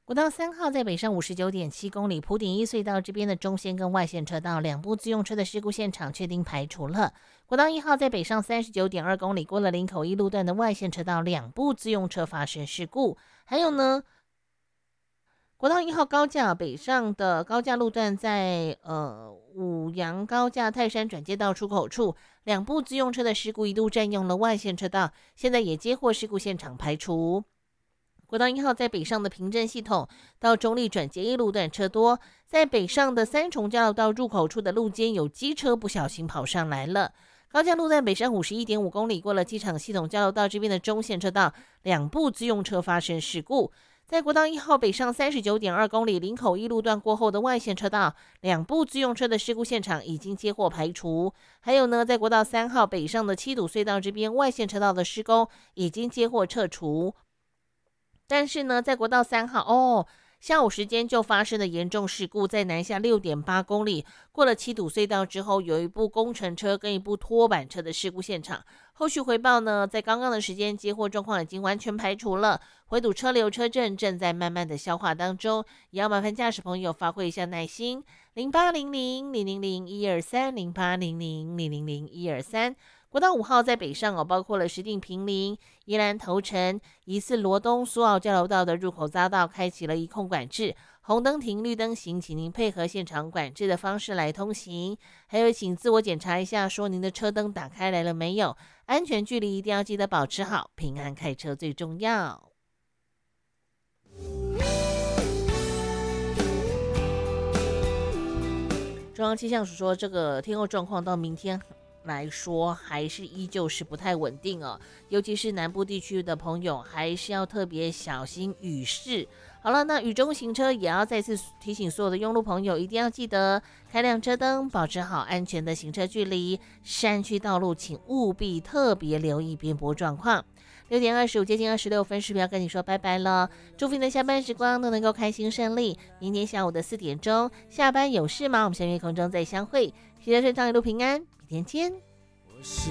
国道3号在北上59.7公里，埔顶一隧道这边的中线跟外线车道两部自用车的事故现场确定排除了。国道1号在北上39.2公里，过了林口一路段的外线车道两部自用车发生事故。还有呢，国道1号高架北上的高架路段在五羊高架泰山转接道出口处，两部自用车的事故一度占用了外线车道，现在也接获事故现场排除。国道1号在北上的平镇系统到中立转捷一路段车多，在北上的三重交流道入口处的路肩有机车不小心跑上来了。高架路段北上51.5公里，过了机场系统交流道这边的中线车道，两部自用车发生事故。在国道1号北上39.2公里林口一路段过后的外线车道，两部自用车的事故现场已经接获排除。还有呢，在国道3号北上的七堵隧道这边外线车道的施工已经接获撤除。但是呢，在国道3号下午时间就发生了严重事故，在南下6.8公里，过了七堵隧道之后，有一部工程车跟一部拖板车的事故现场。后续回报呢，在刚刚的时间接获状况已经完全排除了，回堵车流车阵正在慢慢的消化当中，也要麻烦驾驶朋友发挥一下耐心。0800-000-123，0800-000-123。国道5号在北上包括了石碇坪林、宜兰头城，疑似罗东苏澳交流道的入口匝道开启了一控管制，红灯停，绿灯行，请您配合现场管制的方式来通行。还有，请自我检查一下，说您的车灯打开来了没有？安全距离一定要记得保持好，平安开车最重要。中央气象署说，这个天候状况到明天来说还是依旧是不太稳定哦，尤其是南部地区的朋友还是要特别小心雨势。好了，那雨中行车也要再次提醒所有的用路朋友，一定要记得开亮车灯，保持好安全的行车距离。山区道路请务必特别留意边坡状况。6:25接近26分，是不是要跟你说拜拜了？祝福你的下班时光都能够开心顺利。明天下午的4点钟，下班有事吗？我们下面空中再相会。喜乐顺畅，一路平安，明天见。 我是